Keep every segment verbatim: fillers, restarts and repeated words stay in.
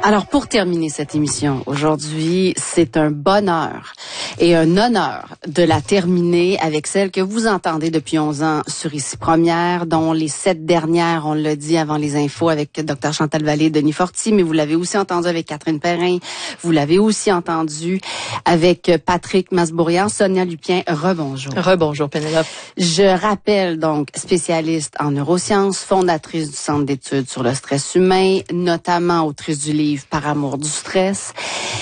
Alors, pour terminer cette émission, aujourd'hui, c'est un bonheur et un honneur de la terminer avec celle que vous entendez depuis onze ans sur Ici Première, dont les sept dernières, on l'a dit avant les infos, avec Dr Chantal Vallée et Denis Forti, mais vous l'avez aussi entendu avec Catherine Perrin, vous l'avez aussi entendu avec Patrick Masbourian, Sonia Lupien. Rebonjour. Rebonjour, Pénélope. Je rappelle donc, spécialiste en neurosciences, fondatrice du Centre d'études sur le stress humain, notamment autrice du livre Par amour du stress.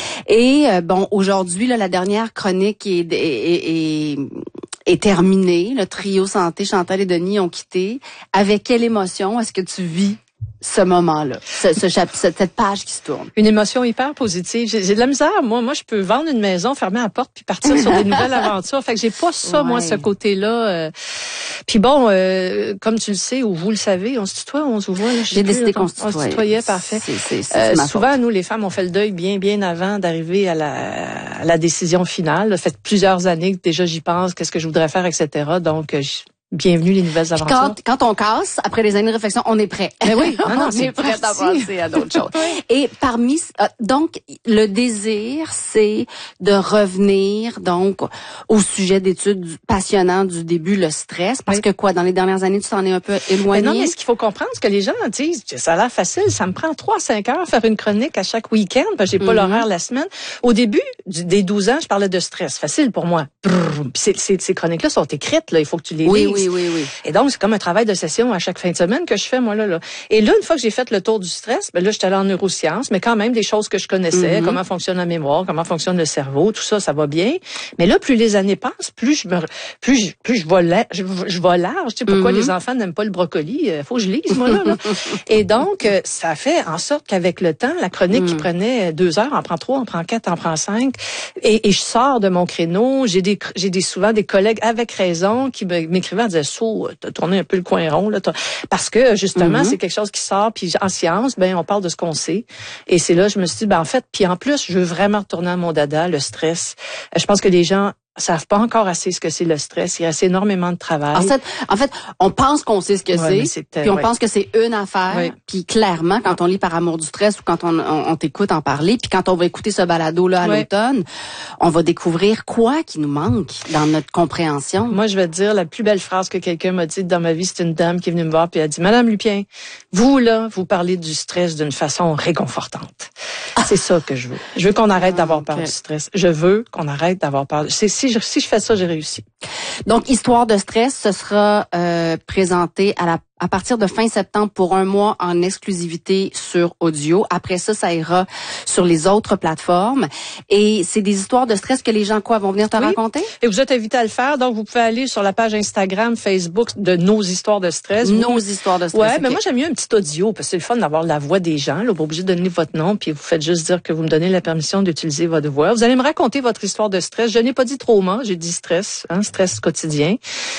Et euh, bon, aujourd'hui, là, la dernière chronique est, est, est, est, est terminée. Le trio Santé, Chantal et Denis ont quitté. Avec quelle émotion est-ce que tu vis ce moment-là, ce, ce chapitre, cette page qui se tourne? Une émotion hyper positive. J'ai, j'ai de la misère. Moi, moi, je peux vendre une maison, fermer la porte, puis partir sur des nouvelles aventures. Fait que j'ai pas ça, ouais. moi, ce côté-là. Euh... Puis bon, euh, comme tu le sais, ou vous le savez, on se tutoie, on se voit. Là, j'ai décidé qu'on se tutoie. On se tutoyait, parfait. C'est, c'est, c'est, euh, c'est souvent, faute. nous, les femmes, on fait le deuil bien, bien avant d'arriver à la, à la décision finale. Ça fait plusieurs années que déjà j'y pense, qu'est-ce que je voudrais faire, et cetera. Donc, je... bienvenue les nouvelles aventures. Quand, quand on casse, après les années de réflexion, on est prêt. Mais oui, non, non, on c'est est prêt à penser à d'autres choses. Oui. Et parmi, euh, donc, le désir, c'est de revenir, donc, au sujet d'études passionnantes du début, le stress. Parce oui. que quoi, dans les dernières années, tu t'en es un peu éloigné? Mais non, mais ce qu'il faut comprendre, c'est que les gens disent, ça a l'air facile, ça me prend trois à cinq heures faire une chronique à chaque week-end, parce que j'ai pas mm-hmm. l'horaire la semaine. Au début du, des douze ans, je parlais de stress. Facile pour moi. Brrr, c'est, c'est, ces chroniques-là sont écrites, là. Il faut que tu les oui, lises. Oui, oui, oui. Et donc, c'est comme un travail de session à chaque fin de semaine que je fais, moi, là, là. Et là, une fois que j'ai fait le tour du stress, ben là, j'étais allée en neurosciences, mais quand même des choses que je connaissais, mm-hmm. comment fonctionne la mémoire, comment fonctionne le cerveau, tout ça, ça va bien. Mais là, plus les années passent, plus je me, plus je, plus je vais là, je, je vais large. Tu sais, pourquoi mm-hmm. les enfants n'aiment pas le brocoli? Il faut que je lise, moi, là, là. Et donc, ça fait en sorte qu'avec le temps, la chronique mm. qui prenait deux heures, en prend trois, en prend quatre, en prend cinq. Et, et je sors de mon créneau. J'ai des, j'ai des, souvent des collègues avec raison qui m'écrivaient en disant, so, t'as tourné un peu le coin rond, là. Parce que, justement, mm-hmm. c'est quelque chose qui sort. Puis en science, ben, on parle de ce qu'on sait. Et c'est là, je me suis dit, ben, en fait, puis en plus, je veux vraiment retourner à mon dada, le stress. Je pense que les gens savent pas encore assez ce que c'est le stress. Il reste énormément de travail. En fait, en fait, on pense qu'on sait ce que ouais, c'est, c'est puis on ouais. pense que c'est une affaire. Ouais. Puis clairement, quand on lit Par amour du stress ou quand on, on, on t'écoute en parler, puis quand on va écouter ce balado-là à ouais. l'automne, on va découvrir quoi qui nous manque dans notre compréhension. Moi, je vais te dire, la plus belle phrase que quelqu'un m'a dite dans ma vie, c'est une dame qui est venue me voir puis elle a dit, Madame Lupien, vous, là, vous parlez du stress d'une façon réconfortante. Ah. C'est ça que je veux. Je veux qu'on arrête ah, d'avoir peur okay. du stress. Je veux qu'on arrête d'avoir peur. C'est si je, si je fais ça, j'ai réussi. Donc, Histoire de stress, ce sera euh, présenté à la à partir de fin septembre pour un mois en exclusivité sur audio. Après ça, ça ira sur les autres plateformes. Et c'est des histoires de stress que les gens, quoi, vont venir te oui. raconter? Et vous êtes invité à le faire. Donc, vous pouvez aller sur la page Instagram, Facebook de Nos Histoires de stress. Nos vous... Histoires de stress. Ouais, okay. mais moi, j'aime mieux un petit audio parce que c'est le fun d'avoir la voix des gens. Là, pas obligé de donner votre nom puis vous faites juste dire que vous me donnez la permission d'utiliser votre voix. Vous allez me raconter votre histoire de stress. Je n'ai pas dit trauma, j'ai dit stress, hein, stress quotidien.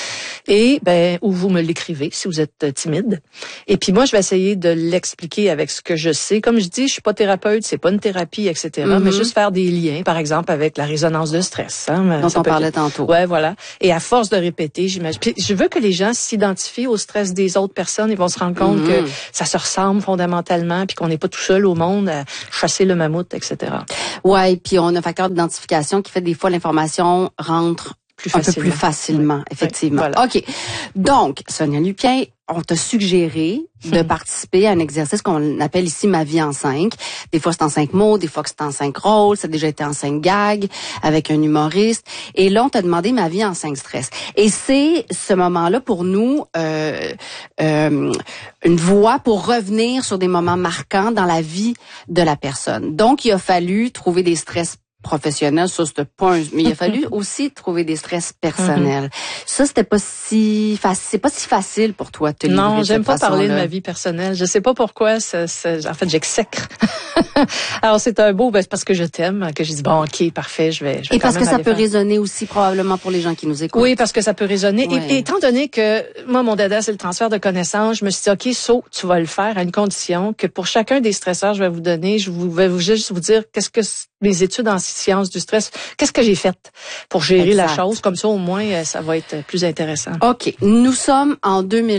Et ben ou vous me l'écrivez si vous êtes timide. Et puis moi je vais essayer de l'expliquer avec ce que je sais. Comme je dis, je suis pas thérapeute, c'est pas une thérapie, et cetera. Mm-hmm. Mais juste faire des liens, par exemple avec la résonance de stress. Hein, dont on parlait être... tantôt. Ouais, voilà. Et à force de répéter, j'imagine. Puis je veux que les gens s'identifient au stress des autres personnes. Ils vont se rendre compte mm-hmm. que ça se ressemble fondamentalement, puis qu'on n'est pas tout seul au monde à chasser le mammouth, et cetera. Ouais, puis on a un facteur d'identification qui fait des fois l'information rentre Plus un peu plus facilement, oui. effectivement. Oui, voilà. OK. Donc, Sonia Lupien, on t'a suggéré de participer à un exercice qu'on appelle ici Ma vie en cinq. Des fois, c'est en cinq mots, des fois que c'est en cinq rôles, ça a déjà été en cinq gags avec un humoriste. Et là, on t'a demandé Ma vie en cinq stress. Et c'est ce moment-là pour nous euh, euh, une voie pour revenir sur des moments marquants dans la vie de la personne. Donc, il a fallu trouver des stress professionnel, ça c'était pas un... mais il a fallu aussi trouver des stress personnels. Mm-hmm. Ça c'était pas si facile, c'est pas si facile pour toi de te livrer. Non, j'aime pas façon-là. parler de ma vie personnelle. Je sais pas pourquoi. Ça, ça, en fait, j'exècre. Alors c'est un beau, ben, c'est parce que je t'aime que j'ai dit bon, ok, parfait, je vais. Je vais Et quand parce même que ça aller peut faire. résonner aussi probablement pour les gens qui nous écoutent. Oui, parce que ça peut résonner. Ouais. Et, et étant donné que moi mon dada c'est le transfert de connaissances, je me suis dit ok, so tu vas le faire à une condition que pour chacun des stresseurs, je vais vous donner, je vous vais vous juste vous dire qu'est-ce que mes études en sciences du stress, qu'est-ce que j'ai fait pour gérer exact. La chose, comme ça au moins ça va être plus intéressant. OK, nous sommes en deux mille un.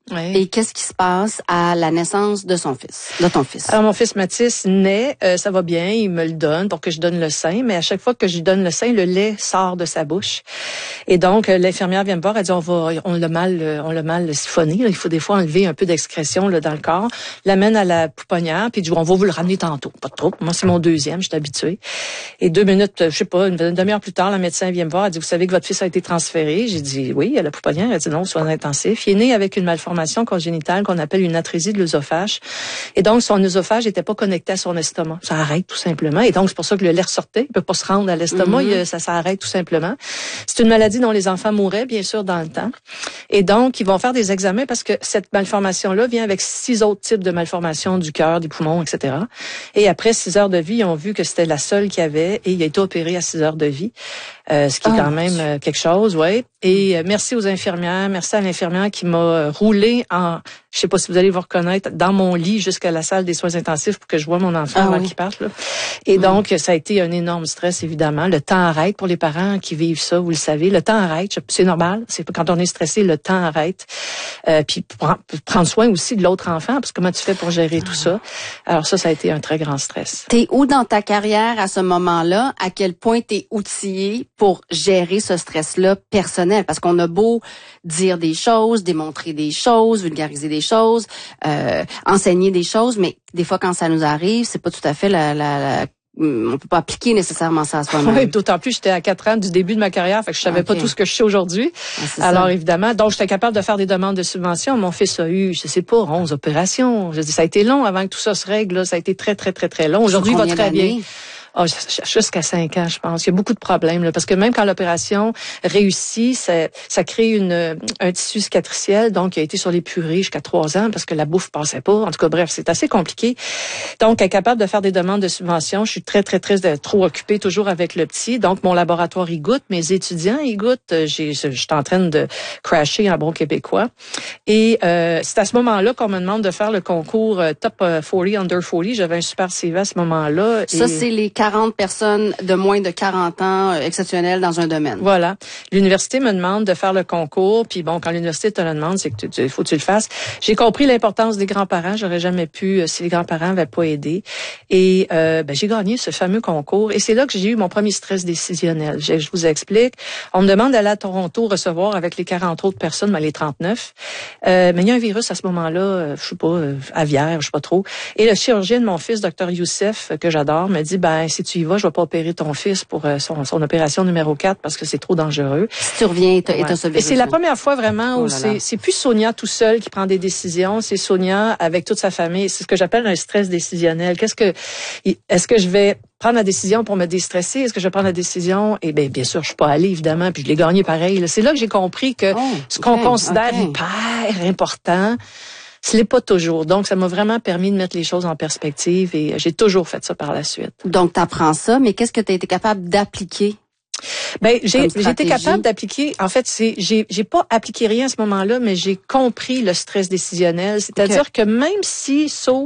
Oui. Et qu'est-ce qui se passe à la naissance de son fils, de ton fils? Alors, mon fils Mathis naît, euh, ça va bien, il me le donne pour que je donne le sein, mais à chaque fois que je lui donne le sein, le lait sort de sa bouche. Et donc, euh, l'infirmière vient me voir, elle dit, on va, on l'a mal, euh, on l'a mal siphonné, là. Il faut des fois enlever un peu d'excrétion, là, dans le corps. L'amène à la pouponnière, puis il dit, on va vous le ramener tantôt. Pas trop. Moi, c'est mon deuxième, je suis habituée. Et deux minutes, je sais pas, une demi-heure plus tard, la médecin vient me voir, elle dit, vous savez que votre fils a été transféré? J'ai dit, oui, à la pouponnière. Elle dit, non, soins intensifs. Il est né avec une malformation congénitale qu'on appelle une atrésie de l'œsophage. Et donc, son œsophage n'était pas connecté à son estomac. Ça arrête tout simplement. Et donc, c'est pour ça que le lait ressortait. Il peut pas se rendre à l'estomac. Mm-hmm. Ça s'arrête tout simplement. C'est une maladie dont les enfants mouraient, bien sûr, dans le temps. Et donc, ils vont faire des examens parce que cette malformation-là vient avec six autres types de malformations du cœur, des poumons, et cetera. Et après six heures de vie, ils ont vu que c'était la seule qu'il y avait et il a été opéré à six heures de vie. Euh, ce qui est oh, quand même euh, quelque chose, ouais. Et euh, merci aux infirmières, merci à l'infirmière qui m'a euh, roulé en, je sais pas si vous allez vous reconnaître, dans mon lit jusqu'à la salle des soins intensifs pour que je vois mon enfant ah, avant oui. qu'il parte. Là. Et mmh. donc, ça a été un énorme stress, évidemment. Le temps arrête pour les parents qui vivent ça, vous le savez. Le temps arrête, c'est normal. C'est quand on est stressé, le temps arrête. Euh, puis prendre soin aussi de l'autre enfant, parce que comment tu fais pour gérer ah. tout ça? Alors ça, ça a été un très grand stress. T'es où dans ta carrière à ce moment-là? À quel point t'es outillée pour gérer ce stress-là personnel? Parce qu'on a beau dire des choses, démontrer des choses, vulgariser des choses, euh, enseigner des choses, mais des fois, quand ça nous arrive, c'est pas tout à fait la... la, la on peut pas appliquer nécessairement ça à soi-même. Oui, d'autant plus, j'étais à quatre ans du début de ma carrière, fait que je savais okay. pas tout ce que je sais aujourd'hui. Ah, Alors, ça. évidemment, donc j'étais capable de faire des demandes de subventions. Mon fils a eu, je sais pas, onze opérations. Je dis, ça a été long avant que tout ça se règle, là. Ça a été très, très, très, très long. Aujourd'hui, il va très bien. Oh, jusqu'à cinq ans, je pense. Il y a beaucoup de problèmes, là, parce que même quand l'opération réussit, ça, ça crée une, un tissu cicatriciel, donc il a été sur les purées jusqu'à trois ans parce que la bouffe passait pas. En tout cas, bref, c'est assez compliqué. Donc, être capable de faire des demandes de subventions, je suis très, très, très trop occupée toujours avec le petit. Donc, mon laboratoire, il goûte, mes étudiants, ils goûtent. J'ai, je suis en train de crasher en bon québécois. Et euh, c'est à ce moment-là qu'on me demande de faire le concours euh, Top quarante, Under quarante. J'avais un super C V à ce moment-là. Ça, et... c'est les quarante personnes de moins de quarante ans euh, exceptionnelles dans un domaine. Voilà. L'université me demande de faire le concours, puis bon, quand l'université te le demande, c'est que tu, faut que tu le fasses. J'ai compris l'importance des grands-parents. J'aurais jamais pu si les grands-parents n'avaient pas aidé. Et euh, ben, j'ai gagné ce fameux concours. Et c'est là que j'ai eu mon premier stress décisionnel. Je, je vous explique. On me demande d'aller à Toronto recevoir avec les quarante autres personnes, ben, les trente-neuf. Euh, mais il y a un virus à ce moment-là, euh, je sais pas, euh, aviaire, je sais pas trop. Et le chirurgien de mon fils, docteur Youssef, que j'adore, me dit, ben si tu y vas, je vais pas opérer ton fils pour euh, son, son opération numéro quatre parce que c'est trop dangereux. Si tu reviens et t'as ouais. ce virus. Et c'est la première fois vraiment où oh c'est, c'est plus Sonia tout seul qui prend des décisions, c'est Sonia avec toute sa famille. C'est ce que j'appelle un stress décisionnel. Qu'est-ce que, est-ce que je vais prendre la décision pour me déstresser? Est-ce que je vais prendre la décision? Eh bien, bien sûr, je suis pas allée, évidemment, puis je l'ai gagné pareil. C'est là que j'ai compris que oh, ce qu'on okay, considère okay. hyper important, ce n'est pas toujours. Donc, ça m'a vraiment permis de mettre les choses en perspective et j'ai toujours fait ça par la suite. Donc, tu apprends ça, mais qu'est-ce que tu as été capable d'appliquer? Ben, j'ai, j'ai été capable d'appliquer. En fait, c'est, j'ai, j'ai pas appliqué rien à ce moment-là, mais j'ai compris le stress décisionnel. C'est-à-dire okay. que même si, so,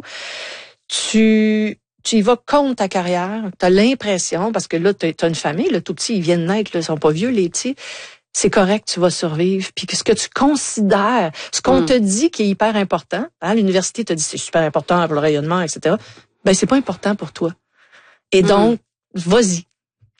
tu, tu y vas contre ta carrière, tu as l'impression, parce que là, tu as une famille, le tout petit, ils viennent naître, là, ils sont pas vieux, les petits. C'est correct, tu vas survivre. Puis ce que tu considères, ce qu'on mm. te dit qui est hyper important, hein, l'université te dit c'est super important pour le rayonnement, et cetera. Ben c'est pas important pour toi. Et donc, mm. vas-y.